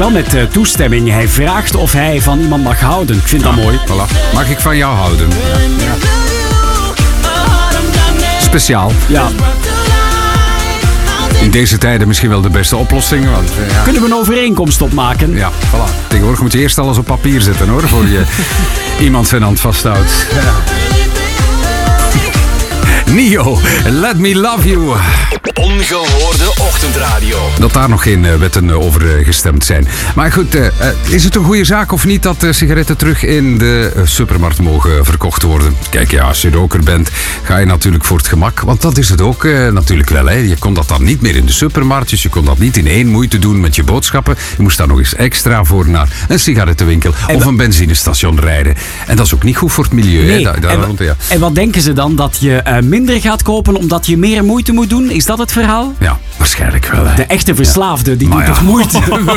wel met toestemming. Hij vraagt of hij van iemand mag houden. Ik vind dat mooi. Voilà. Mag ik van jou houden? Ja. Speciaal. Ja. In deze tijden misschien wel de beste oplossing. Want, Kunnen we een overeenkomst opmaken? Ja, voilà. Tegenwoordig moet je eerst alles op papier zetten, hoor. Voor je iemand zijn hand vasthoudt. Ja. Nio, Let Me Love You. Ongehoorde ochtendradio. Dat daar nog geen wetten over gestemd zijn. Maar goed, is het een goede zaak of niet dat sigaretten terug in de supermarkt mogen verkocht worden? Kijk, ja, als je roker bent, ga je natuurlijk voor het gemak. Want dat is het ook natuurlijk wel. Hè. Je kon dat dan niet meer in de supermarkt. Dus je kon dat niet in één moeite doen met je boodschappen. Je moest daar nog eens extra voor naar een sigarettenwinkel of een benzinestation rijden. En dat is ook niet goed voor het milieu. Nee. Hè. En wat denken ze dan? Dat je minder gaat kopen omdat je meer moeite moet doen? Is dat het verhaal? Ja, waarschijnlijk wel. Hè. De echte verslaafde, die Maar doet toch moeite?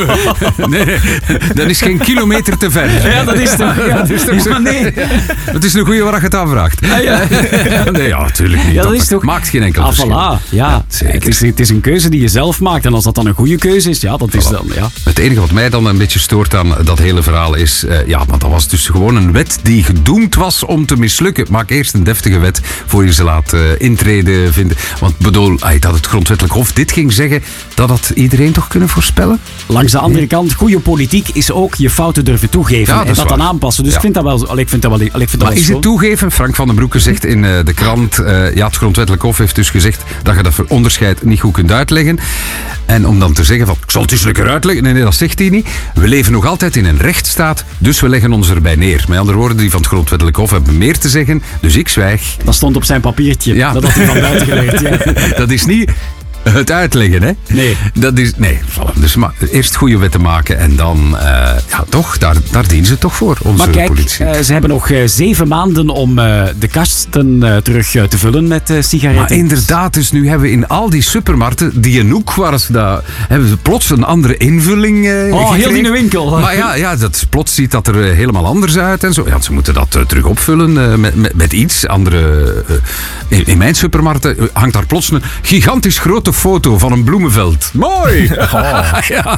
Nee, dat is geen kilometer te ver. Ja, dat is toch... Ja, Dat is toch zo? Ja, nee. Het is een goeie waar je het aanvraagt. Ja. Nee, ja, natuurlijk niet. Ja, dat is toch... maakt geen enkel verschil. Voilà. Ja, zeker. Het is een keuze die je zelf maakt. En als dat dan een goede keuze is, ja, dat is dan... Ja. Het enige wat mij dan een beetje stoort aan dat hele verhaal is... want dat was dus gewoon een wet die gedoemd was om te mislukken. Maak eerst een deftige wet voor je ze laat intreden vinden. Want bedoel, dat het grondwettelijk hof dit ging zeggen, dat had iedereen toch kunnen voorspellen? Langs de andere kant, goede politiek is ook je fouten durven toegeven. Ja, en dat dan aanpassen. Dus ik vind dat wel... Ik vind dat maar wel is zo. het toegeven? Frank van den Broeke zegt in de krant... het grondwettelijk hof heeft dus gezegd dat je dat onderscheid niet goed kunt uitleggen. En om dan te zeggen van, ik zal het eens lekker uitleggen. Nee, dat zegt hij niet. We leven nog altijd in een rechtsstaat, dus we leggen ons erbij neer. Met andere woorden, die van het grondwettelijk hof hebben meer te zeggen, dus ik zwijg. Dat stond op zijn papiertje. Ja. Dat had hij van buiten geleerd. Ja. Dat is niet het uitleggen, hè? Nee. Dat is... Nee, voilà. Dus eerst goede wetten maken en dan... toch, daar dienen ze toch voor, onze politie. Ze hebben nog 7 maanden om de kasten terug te vullen met sigaretten. Maar inderdaad, dus nu hebben we in al die supermarkten, die een hoek waar ze dat... Hebben ze plots een andere invulling heel die winkel. Maar ja, plots ziet dat er helemaal anders uit en zo. Ja, ze moeten dat terug opvullen met iets. Andere... in mijn supermarkt hangt daar plots een gigantisch grote foto van een bloemenveld. Mooi! Oh. Ja.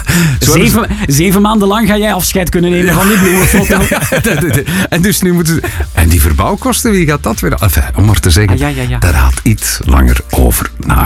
7 maanden lang ga jij afscheid kunnen nemen van die bloemenfoto. En dus nu moeten ze... En die verbouwkosten, wie gaat dat weer... Enfin, om maar te zeggen, Ja. daar gaat iets langer over na.